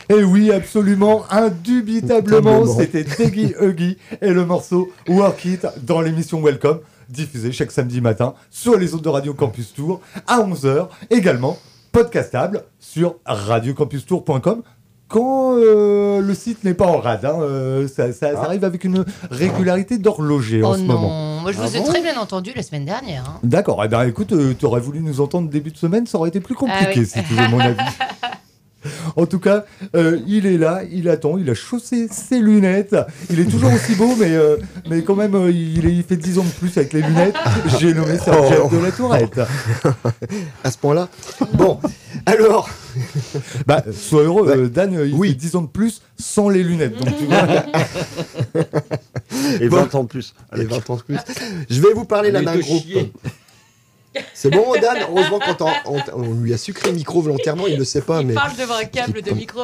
Et oui, absolument, indubitablement, c'était Teggy Huggy et le morceau Work It dans l'émission Welcome, diffusée chaque samedi matin sur les ondes de Radio Campus Tour à 11h, également podcastable sur radiocampustour.com. Quand le site n'est pas en rade, ça arrive avec une régularité d'horloger en ce moment. Moi je vous ai très bien entendu la semaine dernière. Hein. D'accord, écoute, tu aurais voulu nous entendre début de semaine, ça aurait été plus compliqué si tu veux mon avis. En tout cas, il est là, il attend, il a chaussé ses lunettes. Il est toujours aussi beau, mais quand même, il fait 10 ans de plus avec les lunettes. J'ai nommé ça Jeff de la Tourette. À ce point-là. Bon, alors... sois heureux, Dan, il fait 10 ans de plus sans les lunettes. Donc, tu vois. Et 20 ans de plus. Et 20 ans de plus. Je vais vous parler là d'un groupe... C'est bon, Dan. Heureusement, quand on lui a sucré le micro volontairement, il ne le sait pas. Il parle devant un câble de micro.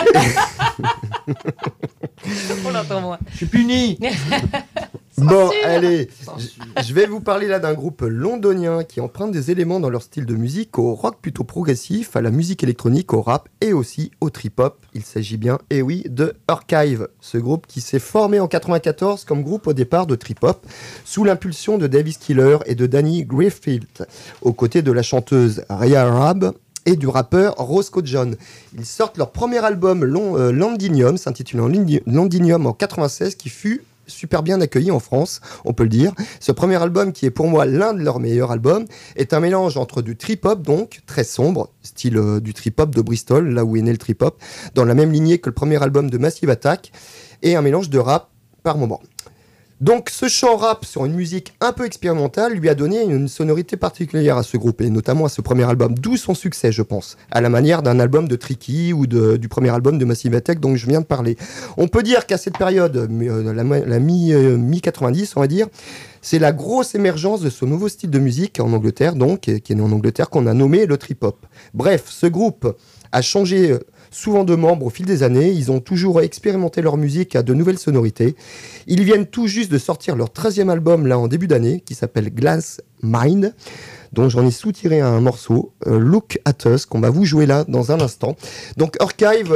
On l'entend moins. Je suis puni. Bon, allez, je vais vous parler là d'un groupe londonien qui emprunte des éléments dans leur style de musique au rock plutôt progressif, à la musique électronique, au rap et aussi au trip-hop. Il s'agit bien, de Archive, ce groupe qui s'est formé en 1994 comme groupe au départ de trip-hop, sous l'impulsion de Davis Killer et de Danny Griffith, aux côtés de la chanteuse Rhea Arab et du rappeur Roscoe John. Ils sortent leur premier album Londinium, s'intitulant Londinium en 1996, qui fut super bien accueilli en France, on peut le dire. Ce premier album, qui est pour moi l'un de leurs meilleurs albums, est un mélange entre du trip-hop, donc très sombre, style du trip-hop de Bristol, là où est né le trip-hop, dans la même lignée que le premier album de Massive Attack, et un mélange de rap par moment. Donc ce chant rap sur une musique un peu expérimentale lui a donné une sonorité particulière à ce groupe, et notamment à ce premier album, d'où son succès, je pense, à la manière d'un album de Tricky ou du premier album de Massive Attack dont je viens de parler. On peut dire qu'à cette période, la mi-90, on va dire, c'est la grosse émergence de ce nouveau style de musique en Angleterre, donc, qui est né en Angleterre, qu'on a nommé le trip-hop. Bref, ce groupe a changé souvent de membres au fil des années. Ils ont toujours expérimenté leur musique à de nouvelles sonorités. Ils viennent tout juste de sortir leur 13e album là en début d'année, qui s'appelle Glass Mind, dont j'en ai soutiré un morceau, Look at Us, qu'on va vous jouer là dans un instant. Donc Archive,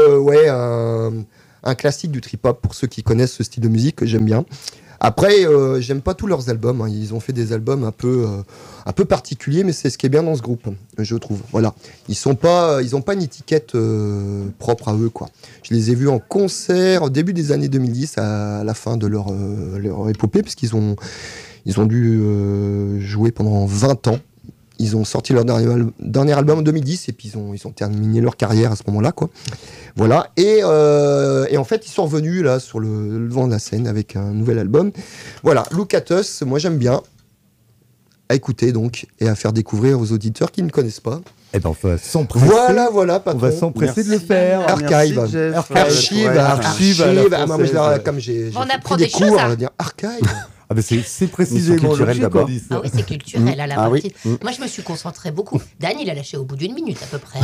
un classique du trip-hop pour ceux qui connaissent ce style de musique que j'aime bien. Après, j'aime pas tous leurs albums, hein. Ils ont fait des albums un peu particuliers, mais c'est ce qui est bien dans ce groupe, je trouve. Voilà, ils ont pas une étiquette propre à eux, quoi. Je les ai vus en concert au début des années 2010, à la fin de leur épopée, parce qu'ils ont dû jouer pendant 20 ans. Ils ont sorti leur dernier album en 2010 et puis ils ont terminé leur carrière à ce moment-là, quoi. Voilà. Et en fait, ils sont revenus là sur le devant de la scène avec un nouvel album. Voilà. Look at Us, moi j'aime bien. À écouter donc et à faire découvrir aux auditeurs qui ne connaissent pas. Eh ben, on va s'empresser. Voilà, patron. On va s'empresser de le faire. Archive. Archive. Comme j'ai on pris apprend des des cours, choses, on va dire Archive. Ah ben c'est précisément culturel logique qu'on d'abord. dit ça. Ah oui, c'est culturel à la partie. Oui. Moi, je me suis concentrée beaucoup. Dan, il a lâché au bout d'une minute à peu près.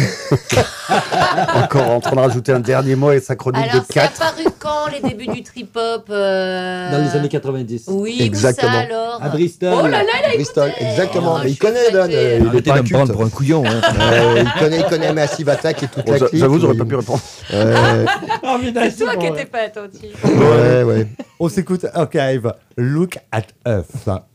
Encore en train de rajouter un dernier mot et sa chronique Alors, de c'est 4. apparu quand les débuts du trip-hop Dans les années 90. Oui, Exactement. où ça alors À Bristol. Oh là là, il a Bristol, écouté. exactement. Oh, Mais je il suis connaît, Dan. flattée. Il est Arrêtez pas de me prendre culte. pour un couillon. Hein. Il connaît Massive Attack et toute la clique. J'avoue, j'aurais pas pu répondre. Oh, putain, C'est toi bon, qui ouais. n'étais pas attentif. Ouais. On s'écoute Archive, Look at Us.